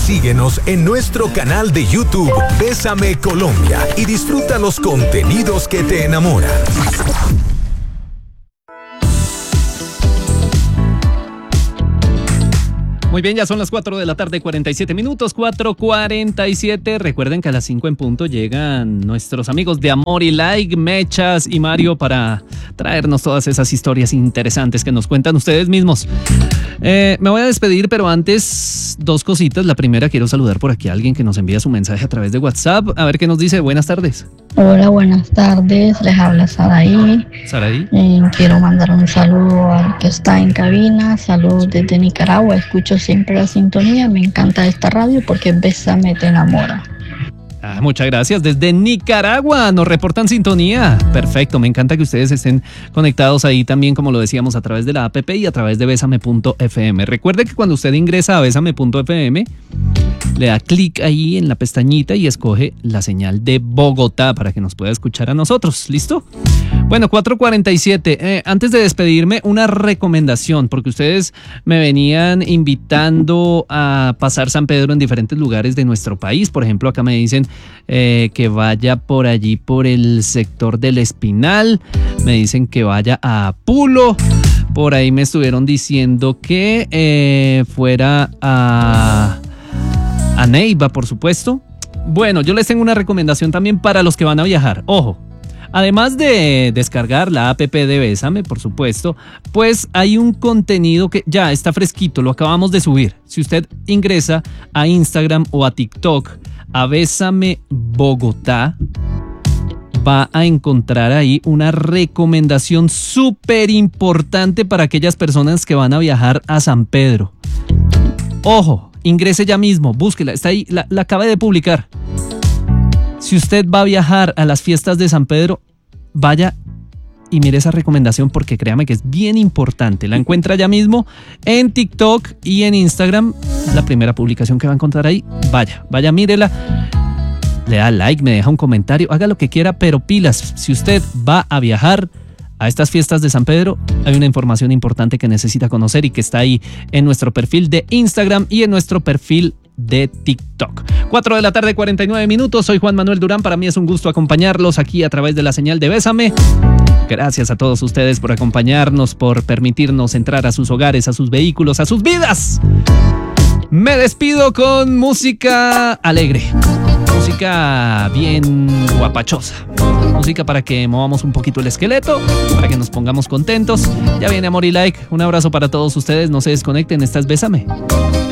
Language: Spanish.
síguenos en nuestro canal de YouTube Bésame Colombia y disfruta los contenidos que te enamoran. Muy bien, ya son las 4 de la tarde, 47 minutos, 4:47. Recuerden que a las 5 en punto llegan nuestros amigos de Amor y Like, Mechas y Mario, para traernos todas esas historias interesantes que nos cuentan ustedes mismos. Me voy a despedir, pero antes, dos cositas. La primera, quiero saludar por aquí a alguien que nos envía su mensaje a través de WhatsApp. A ver qué nos dice. Buenas tardes. Hola, buenas tardes. Les habla Saraí. Saraí. Quiero mandar un saludo al que está en cabina. Saludos desde Nicaragua. Escucho siempre la sintonía. Me encanta esta radio porque Bésame te enamora. Muchas gracias. Desde Nicaragua nos reportan sintonía. Perfecto, me encanta que ustedes estén conectados ahí también, como lo decíamos, a través de la app y a través de besame.fm. Recuerde que cuando usted ingresa a besame.fm, le da clic ahí en la pestañita y escoge la señal de Bogotá para que nos pueda escuchar a nosotros. ¿Listo? Bueno, 4:47. Antes de despedirme, una recomendación, porque ustedes me venían invitando a pasar San Pedro en diferentes lugares de nuestro país. Por ejemplo, acá me dicen que vaya por allí, por el sector del Espinal. Me dicen que vaya a Pulo. Por ahí me estuvieron diciendo que fuera a Neiva, por supuesto. Bueno, yo les tengo una recomendación también para los que van a viajar. Ojo. Además de descargar la app de Bésame, por supuesto, pues hay un contenido que ya está fresquito, lo acabamos de subir. Si usted ingresa a Instagram o a TikTok, a Bésame Bogotá, va a encontrar ahí una recomendación súper importante para aquellas personas que van a viajar a San Pedro. Ojo, ingrese ya mismo, búsquela, está ahí, la acabé de publicar. Si usted va a viajar a las fiestas de San Pedro, vaya y mire esa recomendación, porque créame que es bien importante. La encuentra ya mismo en TikTok y en Instagram. La primera publicación que va a encontrar ahí, vaya, mírela. Le da like, me deja un comentario, haga lo que quiera, pero pilas. Si usted va a viajar a estas fiestas de San Pedro, hay una información importante que necesita conocer y que está ahí en nuestro perfil de Instagram y en nuestro perfil de TikTok. 4 de la tarde, 49 minutos. Soy Juan Manuel Durán. Para mí es un gusto acompañarlos aquí a través de la señal de Bésame. Gracias a todos ustedes por acompañarnos, por permitirnos entrar a sus hogares, a sus vehículos, a sus vidas. Me despido con música alegre, música bien guapachosa, música para que movamos un poquito el esqueleto, para que nos pongamos contentos. Ya viene Amor y Like. Un abrazo para todos ustedes. No se desconecten. Esta es Bésame.